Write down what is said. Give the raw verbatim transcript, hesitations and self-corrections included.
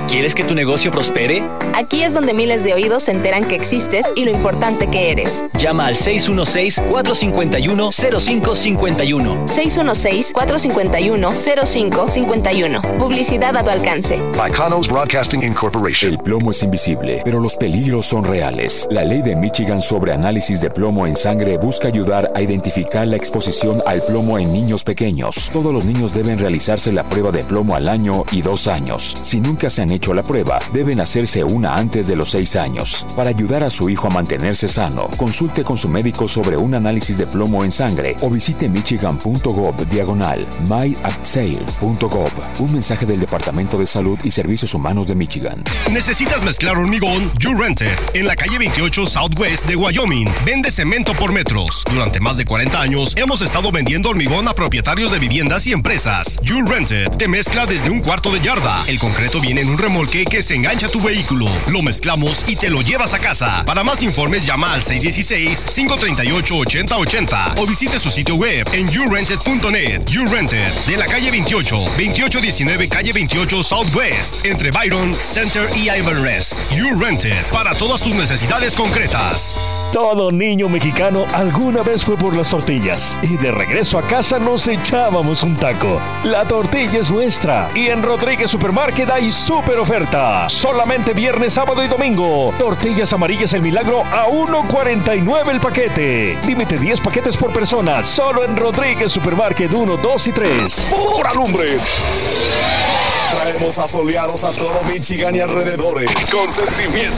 ¿Quieres que tu negocio prospere? Aquí es donde miles de oídos se enteran que existes y lo importante que eres. Llama al seis uno seis, cuatro cinco uno, cero cinco cinco uno. seis uno seis, cuatro cinco uno, cero cinco cinco uno. Publicidad a tu alcance. By Kanos Broadcasting Incorporation. El plomo es invisible, pero los peligros son reales. La ley de Michigan sobre análisis de plomo en sangre busca ayudar a identificar la exposición al plomo en niños pequeños. Todos los niños deben realizarse la prueba de plomo al año y dos años. Si nunca se han hecho la prueba, deben hacerse una antes de los seis años. Para ayudar a su hijo a mantenerse sano, consulte con su médico sobre un análisis de plomo en sangre o visite michigan.gov diagonal myactsail.gov. Un mensaje del Departamento de Salud y Servicios Humanos de Michigan. ¿Necesitas mezclar hormigón? You Rented, en la calle veintiocho Southwest de Wyoming. Vende cemento por metros. Durante más de cuarenta años hemos estado vendiendo hormigón a propietarios de viviendas y empresas. You Rented te mezcla desde un cuarto de yarda. El concreto viene en un remolque que se engancha a tu vehículo. Lo mezclamos y te lo llevas a casa. Para más informes llama al seis uno seis, cinco tres ocho, ocho cero ocho cero o visite su sitio web en you rented punto net. You Rented, de la calle veintiocho, veintiocho diecinueve calle veintiocho Southwest, entre Byron, Center y Ivanrest. You Rented, para todas tus necesidades concretas. Todo niño mexicano alguna vez fue por las tortillas y de regreso a casa nos echábamos un taco. La tortilla es nuestra y en Rodríguez Supermarket hay súper oferta. Solamente viernes, sábado y domingo. Tortillas amarillas El Milagro a uno cuarenta y nueve el paquete. Límite diez paquetes por persona. Solo en Rodríguez Supermarket uno, dos y tres. ¡Por alumbre! Traemos asoleados a todo Michigan y alrededores. Con sentimiento.